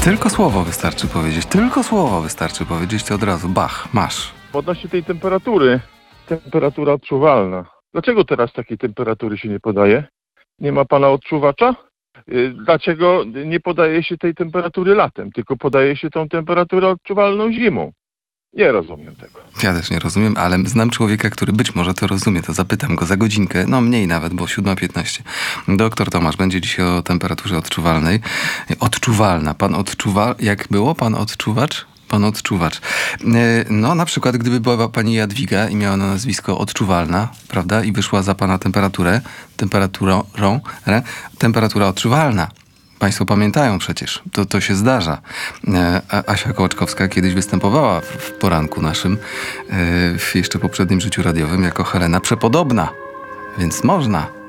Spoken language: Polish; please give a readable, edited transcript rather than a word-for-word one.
Tylko słowo wystarczy powiedzieć. Tylko słowo wystarczy powiedzieć, to od razu bach, masz. Odnośnie tej temperatury, temperatura odczuwalna. Dlaczego teraz takiej temperatury się nie podaje? Nie ma pana odczuwacza? Dlaczego nie podaje się tej temperatury latem, tylko podaje się tą temperaturę odczuwalną zimą? Nie rozumiem tego. Ja też nie rozumiem, ale znam człowieka, który być może to rozumie, to zapytam go za godzinkę, no mniej nawet, bo 7:15. Doktor Tomasz będzie dzisiaj o temperaturze odczuwalnej. Odczuwalna. Pan odczuwa, jak było? Pan odczuwacz? Pan odczuwacz. No na przykład, gdyby była pani Jadwiga i miała na nazwisko Odczuwalna, prawda? I wyszła za pana temperatura odczuwalna. Państwo pamiętają przecież, to się zdarza. Asia Kołaczkowska kiedyś występowała w poranku naszym, w jeszcze poprzednim życiu radiowym, jako Helena Przepodobna. Więc można.